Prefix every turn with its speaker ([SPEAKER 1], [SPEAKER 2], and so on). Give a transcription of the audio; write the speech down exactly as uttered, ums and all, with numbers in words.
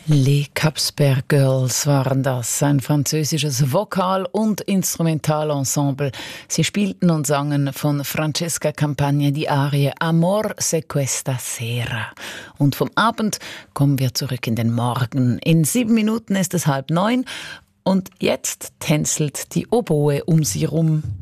[SPEAKER 1] Les Capsper Girls waren das, ein französisches Vokal- und Instrumentalensemble. Sie spielten und sangen von Francesca Campagna die Arie Amor se questa sera. Und vom Abend kommen wir zurück in den Morgen. In sieben Minuten ist es halb neun und jetzt tänzelt die Oboe um sie rum.